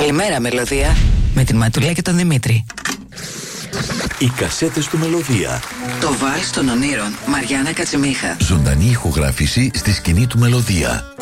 Καλημέρα, Μελωδία. Με την Ματουλέ και τον Δημήτρη. Οι κασέτες του Μελωδία. Το Βάλς των Ονείρων, Μαριάννα Κατσιμίχα. Ζωντανή ηχογράφηση στη σκηνή του Μελωδία.